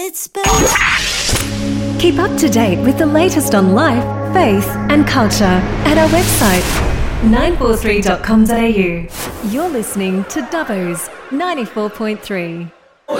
with space. Keep up to date with the latest on life, faith and culture at our website 943.com.au. You're listening to Dubbo's 94.3.